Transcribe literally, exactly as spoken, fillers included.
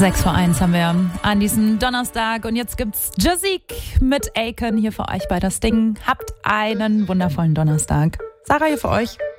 Sechs vor eins haben wir an diesem Donnerstag und jetzt gibt's Jazik mit Aiken hier für euch bei das Ding. Habt einen wundervollen Donnerstag. Sarah hier für euch.